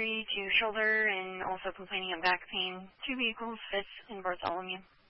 to shoulder and also complaining of back pain. 2 vehicles, fits in Bartholomew.